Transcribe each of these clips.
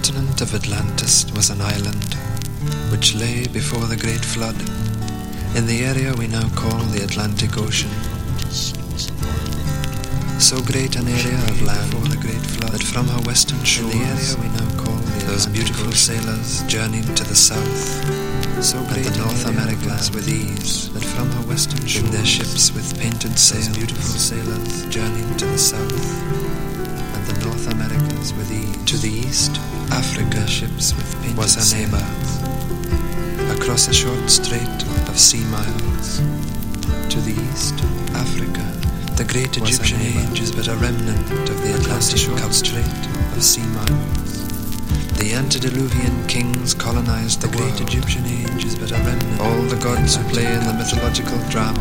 continent of Atlantis was an island which lay before the Great Flood in the area we now call the Atlantic Ocean. So great an area of land before the Great Flood that from her western shores, in the area we now call the those beautiful sailors journeyed to the south, so great the North Americas with ease, that from her western shores, in their ships with painted sails, beautiful sailors journeyed to the south, and the North Americas with ease. To the east, Africa, ships with painted was her neighbor, across a short strait of sea miles. To the east, Africa, the great Egyptian age is but a remnant of the Atlantic strait of sea miles. The antediluvian kings colonized the great Egyptian age is but a remnant. All the gods who play in the mythological drama,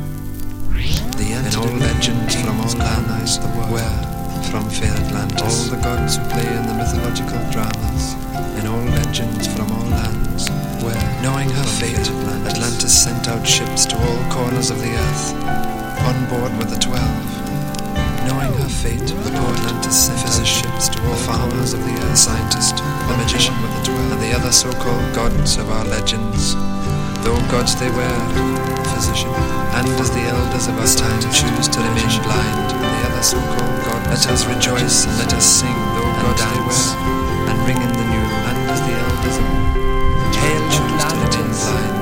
in all legends from all lands the world, were from fair Atlantis. All the gods who play in the mythological dramas, in all legends from all lands, were, knowing her fate, Atlantis sent out ships to all corners of the earth, on board with the 12. Knowing her fate, the poor Atlantis sent out ships to all farmers of the earth, the scientist, the magician with the 12, and the other so-called gods of our legends. Though gods they were, physician, and as the elders of our time choose to remain blind, the other so-called gods, let us rejoice and let us sing, though gods they were, and ring in